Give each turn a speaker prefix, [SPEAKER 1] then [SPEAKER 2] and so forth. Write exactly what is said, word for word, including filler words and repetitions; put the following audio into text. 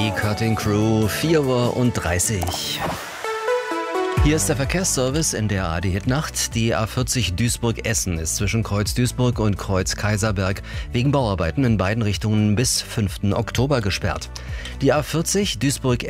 [SPEAKER 1] die Cutting Crew, vier Uhr dreißig. Hier ist der Verkehrsservice in der A D Hit-Nacht. Die A vierzig Duisburg-Essen ist zwischen Kreuz Duisburg und Kreuz Kaiserberg wegen Bauarbeiten in beiden Richtungen bis fünften Oktober gesperrt. Die A vierzig Duisburg